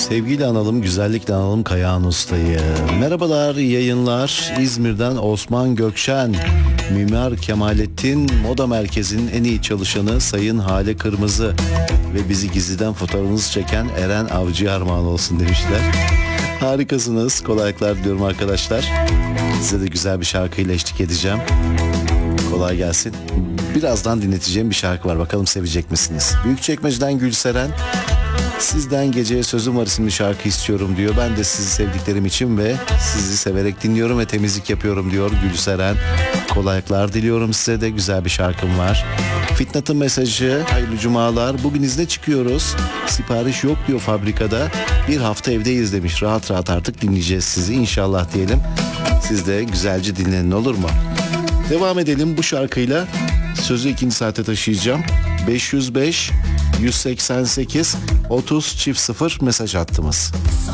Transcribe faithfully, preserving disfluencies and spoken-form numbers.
Sevgiyle analım, güzellikle analım Kayahan Usta'yı. Merhabalar, iyi yayınlar. İzmir'den Osman Gökşen. Mimar Kemalettin Moda Merkezi'nin en iyi çalışanı Sayın Hale Kırmızı ve bizi gizliden fotoğrafınızı çeken Eren Avcı armağan olsun demişler. Harikasınız. Kolaylıklar diliyorum arkadaşlar. Size de güzel bir şarkıyla eşlik edeceğim. Kolay gelsin. Birazdan dinleteceğim bir şarkı var. Bakalım sevecek misiniz? Büyükçekmece'den Gülseren. Sizden Geceye Sözüm Var isimli şarkı istiyorum diyor. Ben de sizi sevdiklerim için ve sizi severek dinliyorum ve temizlik yapıyorum diyor Gülseren. Kolaylıklar diliyorum size de. Güzel bir şarkım var. Fitnat'ın mesajı: hayırlı cumalar. Bugün izne çıkıyoruz. Sipariş yok diyor fabrikada. Bir hafta evdeyiz demiş. Rahat rahat artık dinleyeceğiz sizi inşallah diyelim. Siz de güzelce dinlenin, olur mu? Devam edelim bu şarkıyla. Sözü ikinci saate taşıyacağım. beş yüz beş yüz seksen sekiz otuz çift sıfır mesaj hattımız.